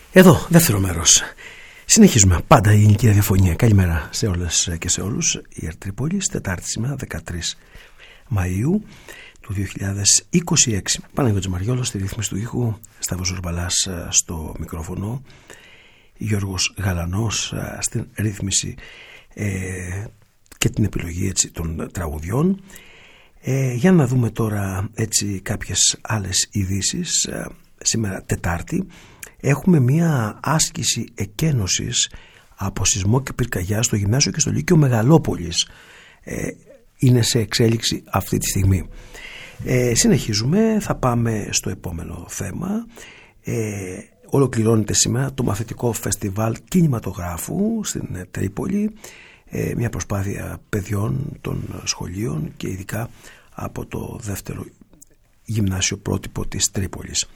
Εδώ, δεύτερο μέρος. Συνεχίζουμε πάντα η ελληνική ραδιοφωνία. Καλημέρα σε όλες και σε όλους. Η Ερτρίπολης, Τετάρτη σήμερα, 13 Μαΐου του 2026. Παναγιώτης Μαριόλος στη ρύθμιση του ήχου, Σταύρος Ζουρμπαλάς στο μικρόφωνο, Γιώργος Γαλανός στην ρύθμιση και την επιλογή των τραγουδιών. Για να δούμε τώρα κάποιες άλλες ειδήσεις. Σήμερα Τετάρτη έχουμε μία άσκηση εκένωσης από σεισμό και πυρκαγιά στο Γυμνάσιο και στο Λύκειο Μεγαλόπολης. Είναι σε εξέλιξη αυτή τη στιγμή. Συνεχίζουμε, θα πάμε στο επόμενο θέμα. Ολοκληρώνεται σήμερα το μαθητικό φεστιβάλ κινηματογράφου στην Τρίπολη, μια προσπάθεια παιδιών των σχολείων και ειδικά από το δεύτερο γυμνάσιο πρότυπο της Τρίπολης.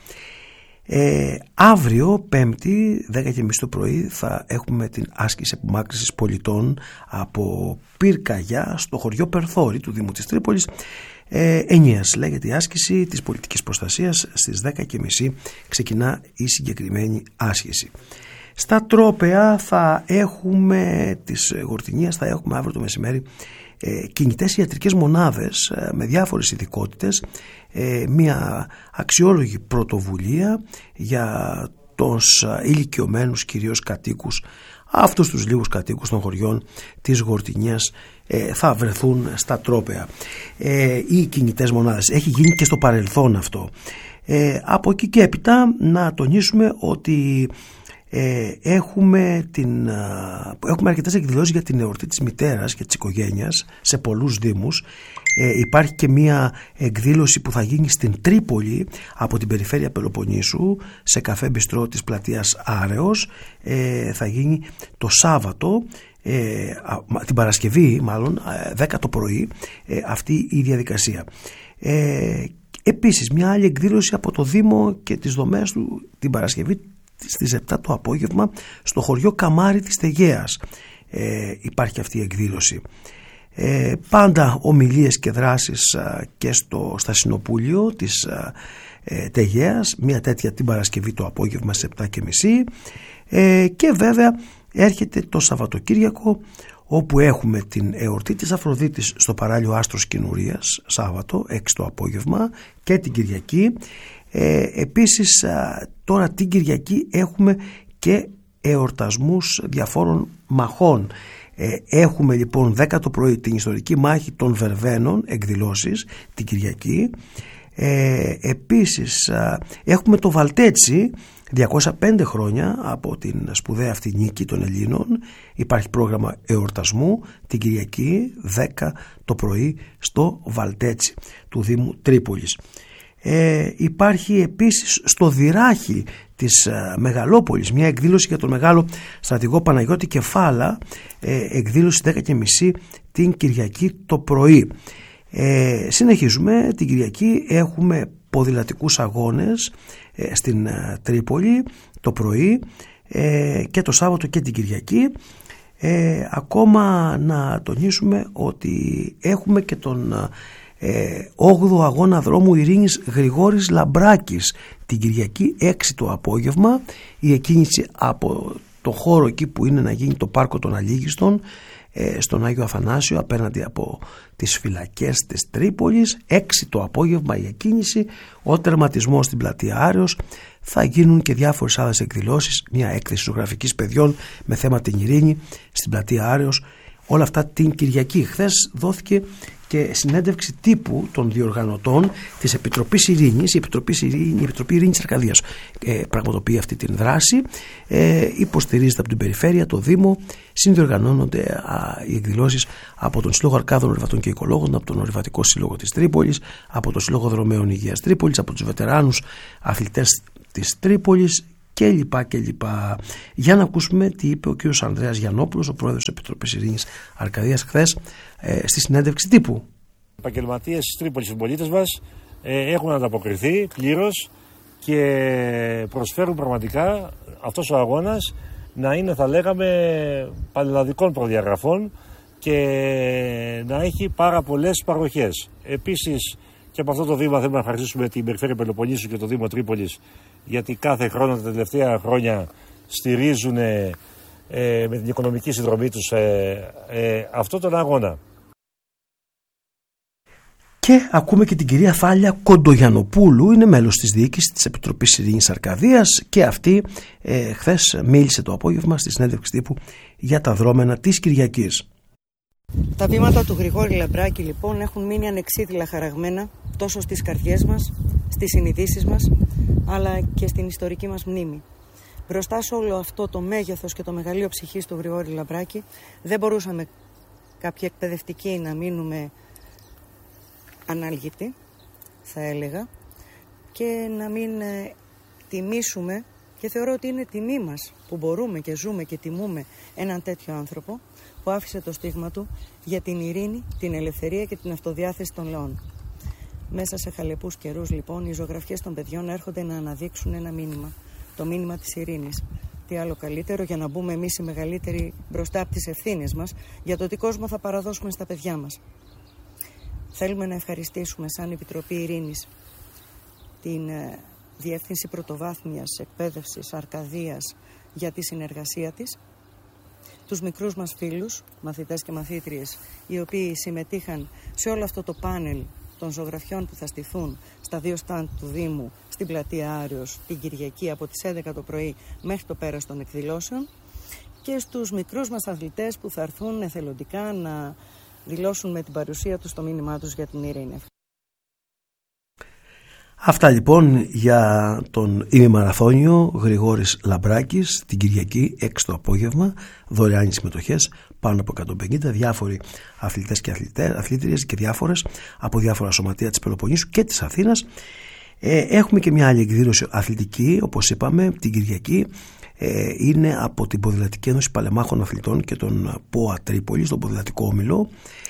Αύριο, Πέμπτη, 10:30 το πρωί, θα έχουμε την άσκηση απομάκρυνσης πολιτών από πυρκαγιά στο χωριό Περθόρη του Δήμου της Τρίπολης. Ενίας λέγεται η άσκηση της πολιτικής προστασίας. Στις 10:30 ξεκινά η συγκεκριμένη άσκηση. Στα Τρόπαια θα έχουμε της Γορτινίας, θα έχουμε αύριο το μεσημέρι κινητές ιατρικές μονάδες με διάφορες ειδικότητες, μια αξιόλογη πρωτοβουλία για τους ηλικιωμένους κυρίως κατοίκους, αυτούς τους λίγους κατοίκους των χωριών της Γορτινίας θα βρεθούν στα Τρόπαια. Οι κινητές μονάδες έχει γίνει και στο παρελθόν αυτό. Από εκεί και έπειτα να τονίσουμε ότι έχουμε αρκετές εκδηλώσεις για την εορτή της μητέρας και της οικογένειας σε πολλούς δήμους. Υπάρχει και μία εκδήλωση που θα γίνει στην Τρίπολη από την περιφέρεια Πελοποννήσου σε καφέ μπιστρό της πλατείας Άρεος. Θα γίνει το Σάββατο, την Παρασκευή μάλλον, 10 το πρωί, αυτή η διαδικασία. Επίσης μια άλλη εκδήλωση από το Δήμο και τις δομές του την Παρασκευή στις 7 το απόγευμα στο χωριό Καμάρι της Τεγέας. Υπάρχει αυτή η εκδήλωση. Πάντα ομιλίες και δράσεις και στα Συνοπούλιο της Τεγέας, μια τέτοια την Παρασκευή το απόγευμα στις 7:30. Και βέβαια έρχεται το Σαββατοκύριακο, όπου έχουμε την εορτή της Αφροδίτης στο παράλιο Άστρος Κινουρίας, Σάββατο 6 το απόγευμα, και την Κυριακή. Επίσης τώρα την Κυριακή έχουμε και εορτασμούς διαφόρων μαχών. Έχουμε λοιπόν 10 το πρωί την ιστορική μάχη των Βερβαίνων, εκδηλώσεις την Κυριακή. Επίσης έχουμε το Βαλτέτσι, 205 χρόνια από την σπουδαία αυτή νίκη των Ελλήνων. Υπάρχει πρόγραμμα εορτασμού την Κυριακή 10 το πρωί στο Βαλτέτσι του Δήμου Τρίπολης. Υπάρχει επίσης στο Δυράχι της Μεγαλόπολης μια εκδήλωση για τον μεγάλο στρατηγό Παναγιώτη Κεφάλα, εκδήλωση 10:30 την Κυριακή το πρωί. Συνεχίζουμε την Κυριακή, έχουμε ποδηλατικούς αγώνες στην Τρίπολη το πρωί και το Σάββατο και την Κυριακή. Ακόμα να τονίσουμε ότι έχουμε και τον 8ο αγώνα δρόμου Ειρήνης Γρηγόρης Λαμπράκης την Κυριακή 6 το απόγευμα. Η εκκίνηση από το χώρο εκεί που είναι να γίνει το πάρκο των Αλίγιστων στον Άγιο Αθανάσιο απέναντι από τις φυλακές της Τρίπολης, 6 το απόγευμα η εκκίνηση. Ο τερματισμός στην πλατεία Άρεος. Θα γίνουν και διάφορες άλλες εκδηλώσεις, μια έκθεση ζωγραφικής παιδιών με θέμα την ειρήνη στην πλατεία Άρεος. Όλα αυτά την Κυριακή. Χθες δόθηκε και συνέντευξη τύπου των διοργανωτών της Επιτροπής Ειρήνης. Η Επιτροπή Ειρήνης Αρκαδίας πραγματοποιεί αυτή την δράση. Υποστηρίζεται από την Περιφέρεια, το Δήμο. Συνδιοργανώνονται οι εκδηλώσεις από τον Σύλλογο Αρκάδων Ορειβατών και Οικολόγων, από τον Ορειβατικό Σύλλογο της Τρίπολης, από τον Σύλλογο Δρομέων Υγείας Τρίπολης, από τους βετεράνους αθλητές της Τρίπολης κλπ. Για να ακούσουμε τι είπε ο κ. Ανδρέας Γιαννόπουλος, ο πρόεδρος της Επιτροπής Ειρήνης Αρκαδίας, χθες στη συνέντευξη τύπου. Οι επαγγελματίες της Τρίπολης, οι πολίτες μας, έχουν ανταποκριθεί πλήρως και προσφέρουν πραγματικά αυτός ο αγώνας να είναι, θα λέγαμε, πανελλαδικών προδιαγραφών και να έχει πάρα πολλές παροχές. Επίσης, και από αυτό το βήμα θέλουμε να ευχαριστήσουμε την Περιφέρεια Πελοποννήσου και το Δήμο Τρίπολης, γιατί κάθε χρόνο τα τελευταία χρόνια στηρίζουν με την οικονομική συνδρομή τους αυτό τον αγώνα. Και ακούμε και την κυρία Θάλια Κοντογιανοπούλου, είναι μέλος της διοίκησης της Επιτροπής Ειρήνης Αρκαδίας και αυτή χθες μίλησε το απόγευμα στη συνέντευξη τύπου για τα δρόμενα της Κυριακής. Τα βήματα του Γρηγόρη Λαμπράκη λοιπόν έχουν μείνει ανεξίτηλα χαραγμένα τόσο στις καρδιές μας, στις συνειδήσεις μας, αλλά και στην ιστορική μας μνήμη. Μπροστά σε όλο αυτό το μέγεθος και το μεγαλείο ψυχής του Γρηγόρη Λαμπράκη δεν μπορούσαμε κάποιοι εκπαιδευτικοί να μείνουμε ανάλγητοι, θα έλεγα, και να μην τιμήσουμε, και θεωρώ ότι είναι τιμή μας που μπορούμε και ζούμε και τιμούμε έναν τέτοιο άνθρωπο που άφησε το στίγμα του για την ειρήνη, την ελευθερία και την αυτοδιάθεση των λαών. Μέσα σε χαλεπούς καιρούς λοιπόν οι ζωγραφιές των παιδιών έρχονται να αναδείξουν ένα μήνυμα, το μήνυμα της ειρήνης. Τι άλλο καλύτερο για να μπούμε εμείς οι μεγαλύτεροι μπροστά από τις ευθύνες μας για το τι κόσμο θα παραδώσουμε στα παιδιά μας. Θέλουμε να ευχαριστήσουμε σαν Επιτροπή Ειρήνης την Διεύθυνση Πρωτοβάθμιας Εκπαίδευσης Αρκαδίας για τη συνεργασία της, τους μικρούς μας φίλους, μαθητές και μαθήτριες, οι οποίοι συμμετείχαν σε όλο αυτό το πάνελ των ζωγραφιών που θα στηθούν στα 2 στάντ του Δήμου στην πλατεία Άρεως την Κυριακή από τις 11 το πρωί μέχρι το πέρας των εκδηλώσεων, και στους μικρούς μας αθλητές που θα έρθουν εθελοντικά να δηλώσουν με την παρουσία τους το μήνυμά τους για την ειρήνη. Αυτά λοιπόν για τον ημιμαραθώνιο Γρηγόρης Λαμπράκης την Κυριακή 6 το απόγευμα, δωρεάν συμμετοχές, πάνω από 150 διάφοροι αθλητές και αθλήτριες και διάφορες από διάφορα σωματεία της Πελοποννήσου και της Αθήνας. Έχουμε και μια άλλη εκδήλωση αθλητική, όπως είπαμε, την Κυριακή. Είναι από την Ποδηλατική Ένωση Παλεμάχων Αθλητών και τον ΠΟΑ Τρίπολης, τον Ποδηλατικό Όμιλο.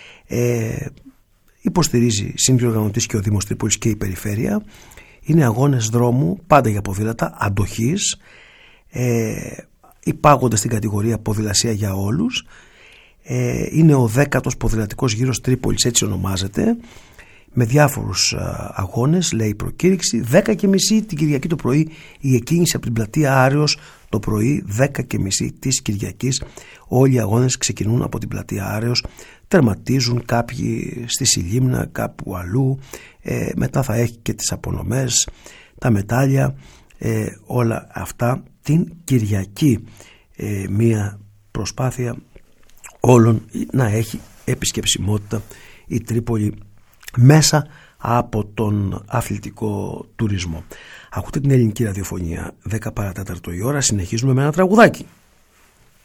Υποστηρίζει συνδιοργανωτής και ο Δήμος Τρίπολης και η Περιφέρεια. Είναι αγώνες δρόμου, πάντα για ποδήλατα, αντοχής, υπάγονται στην κατηγορία ποδηλασία για όλους. Είναι ο 10ος ποδηλατικός γύρος Τρίπολης, έτσι ονομάζεται, με διάφορους αγώνες, λέει η προκήρυξη. 10:30 την Κυριακή το πρωί η εκκίνηση από την πλατεία Άρεως, το πρωί 10:30 της Κυριακής. Όλοι οι αγώνες ξεκινούν από την πλατεία Άρεως, τερματίζουν κάποιοι στη Σιλίμνα, κάπου αλλού, μετά θα έχει και τις απονομές, τα μετάλλια, όλα αυτά την Κυριακή. Μία προσπάθεια όλων να έχει επισκεψιμότητα η Τρίπολη μέσα από τον αθλητικό τουρισμό. Ακούτε την ελληνική ραδιοφωνία, 10 παρατέταρτο η ώρα, συνεχίζουμε με ένα τραγουδάκι.